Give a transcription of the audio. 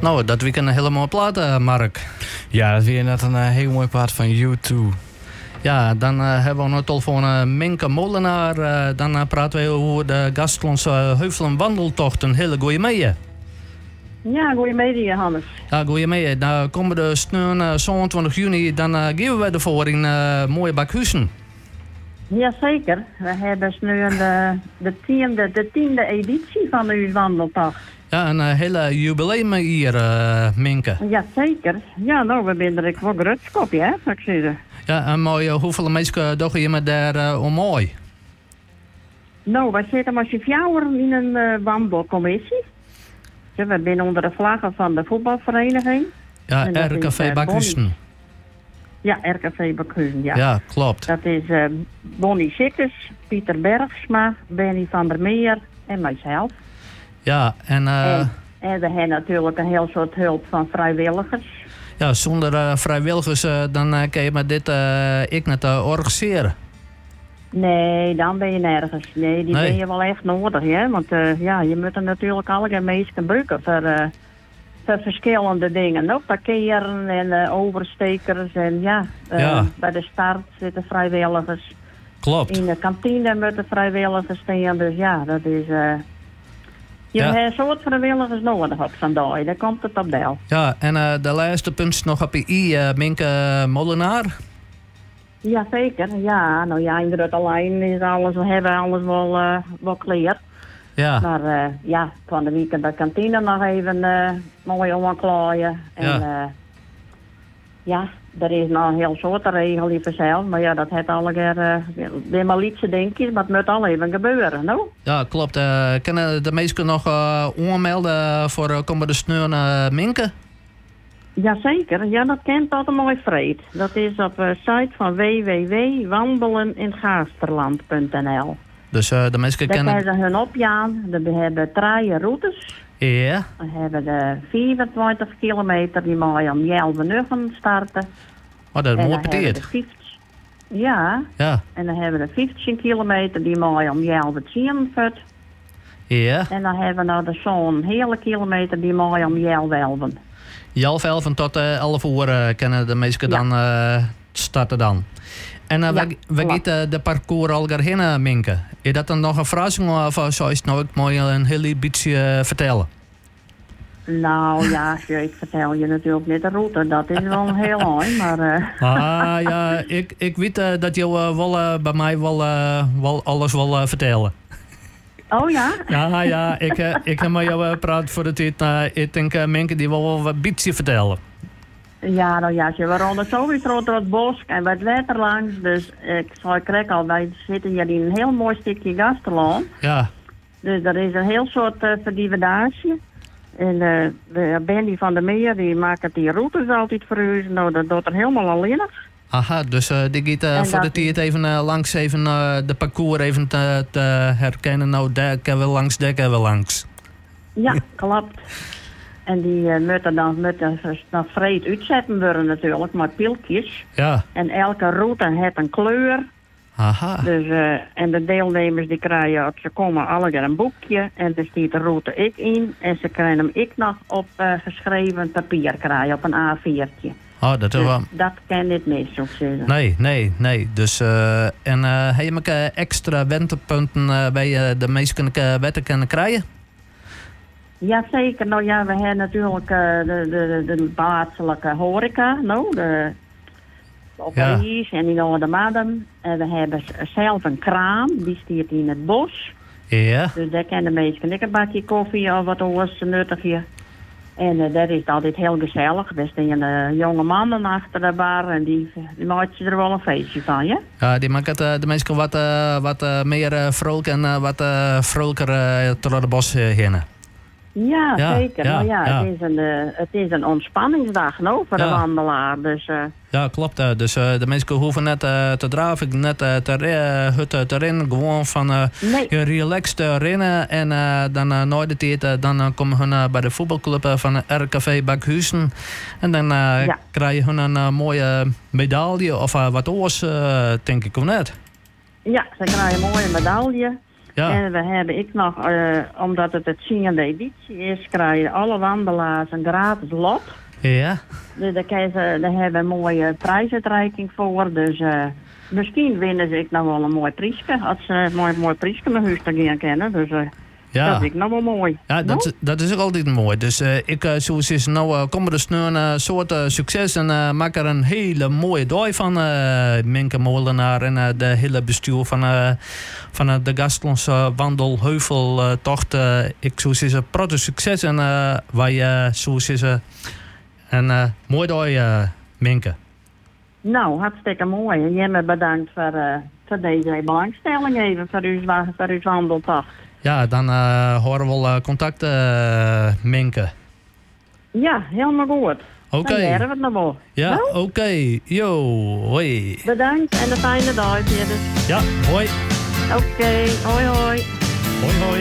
Nou, dat week een hele mooie plaat, Mark. Ja, dat weer net een heel mooi plaat van U2. Ja, dan hebben we nog telefoon Minke Molenaar. Dan praten we over de Gastelons Heuvelen wandeltocht. Een hele goeie mee. Ja, goeiemiddag, Johannes. Ja, goeie mee. Dan komen de steun 27 juni. Dan geven we ervoor in mooie Bakhuizen. Jazeker. We hebben nu de tiende editie van uw wandeltocht. Ja, een hele jubileum hier, Minke. Jazeker. Ja, nou, we zijn er ik wel grutskopje, hè, zou ik zeggen. Ja, en mooi, hoeveel mensen doen je met daar om mooi? Nou, wij zitten met z'n vieren in een wandelcommissie. Ja, we zijn onder de vlaggen van de voetbalvereniging. Ja, RKV Bakhuizen. Ja, RKV Bakhuizen, ja. Ja, klopt. Dat is Bonnie Sikkers, Pieter Bergsma, Benny van der Meer en mijzelf. Ja, en we hebben natuurlijk een heel soort hulp van vrijwilligers. Ja, zonder vrijwilligers dan kan je met dit ik niet organiseren. Nee, dan ben je nergens. Nee, die ben je wel echt nodig, hè. Want je moet er natuurlijk alle mensen bukken voor verschillende dingen. Ook parkeren en overstekers en bij de start zitten vrijwilligers. Klopt. In de kantine moeten vrijwilligers staan, dus ja, dat is... Je hebt een soort vrijwilligers nodig op zo'n dag, daar komt het op deel. Ja, en de laatste punt nog op je Minke Molenaar. Ja, zeker. Ja, nou ja, inderdaad alleen is alles, we hebben alles wel clear. Ja. Maar van de weekend de kantine nog even mooi omklaaien. En er is nog een heel soort regel in vanzelf. Maar ja, dat heeft alle keer weer maar lietse denkjes, maar het moet al even gebeuren, nou? Ja, klopt. Kunnen de mensen nog aanmelden voor komende steun Minke? Jazeker, ja, dat kent altijd mooi vreed. Dat is op de site van www.wandeleningasterland.nl. Dus de mensen daar kennen... Daar kunnen ze hun opjaan. We hebben 3 routes. Ja. We hebben de 24 kilometer die mooi om 11 uur starten. Oh, dat is mooi beteerd. Ja. En dan hebben we de 15 kilometer die mooi om 11 uur. Ja. En dan hebben we nog de zo'n hele kilometer die mooi om 11 11 tot 11 uur kunnen de mensen dan starten dan. En we gaan de parcours al heen, Minke. Is dat dan nog een verrassing of zou je het nou ook mooi een heel beetje vertellen? Nou ja, ik vertel je natuurlijk niet de route. Dat is wel heel mooi, maar... ja, ik weet dat je wel bij mij wel alles wil vertellen. Oh ja? Ja, ik heb met jou gepraat voor de tijd. Ik denk, Minke die wil wel wat beetje vertellen. Ja, nou ja, we ronden sowieso door het bos en bij het water langs. Dus ik krijg al, wij zitten hier in een heel mooi stukje Gasterland. Ja. Dus er is een heel soort verdivendage. En Benny van der Meer, die maakt die routes altijd voor u. Nou, dat doet er helemaal alleen. Aha, dus die gaat voor de tijd even langs even, de parcours even te herkennen. Nou, daar kunnen we langs, daar kunnen we langs. Ja, klopt. En die moeten dan vreed uitzetten worden natuurlijk, met pilkjes. Ja. En elke route heeft een kleur. Aha. Dus, en de deelnemers die krijgen, ze komen allemaal een boekje en er staat de route ik in. En ze krijgen hem ik nog op geschreven papier krijgen, op een A4'tje. Oh, dat is wel... Dat kan niet mis, zou ik zeggen. Nee. Dus, en heb je ook extra wentepunten bij de meeste wetten kunnen krijgen? Jazeker. Nou ja, we hebben natuurlijk de plaatselijke horeca, nou, op Parijs en in Noordermadem. En we hebben zelf een kraam, die staat in het bos. Ja. Dus daar kennen de mensen een bakje koffie of wat anders nuttigje. En dat is altijd heel gezellig. Er staan jonge mannen achter de bar en die maken er wel een feestje van, ja? Ja, die maken de mensen wat meer vrolijk en wat vrolijker door de bos heen. Ja, zeker. Maar het is een ontspanningsdag voor de wandelaar. Dus, ja, klopt. Dus de mensen hoeven net te draven, net te rennen. Gewoon van relaxed rennen. En dan na de tijd dan komen hun bij de voetbalclub van RKV Bakhuizen. En dan krijgen hun een mooie medaille of wat oors, denk ik, of net? Ja, ze krijgen een mooie medaille. Ja. En we hebben ik nog, omdat het 10e editie is, krijgen alle wandelaars een gratis lot. Ja. Dus daar hebben we een mooie prijsuitreiking voor. Dus misschien winnen ze ik nog wel een mooi prijsje. Als ze een mooi prijsje naar huis te gaan kennen. Dus ja. dat is ik nog wel mooi. Ja, dat is ook altijd mooi. Dus ik zoals nou komen er nu een soort succes en maak er een hele mooie dag van Minke Molenaar en de hele bestuur van de Gastelonse wandelheuveltocht. Ik zoals is een prachtig succes en wij zoals is een mooi dag, Minke. Nou, hartstikke mooi. En jij me bedankt voor deze belangstelling even voor uw wandeltocht. Ja, dan horen we wel contact, Minke. Ja, helemaal goed. Oké. Dan leren we het nog wel. Ja, nou? Oké. Yo, hoi. Bedankt en een fijne dag. Ja, hoi. Oké, hoi hoi. Hoi hoi.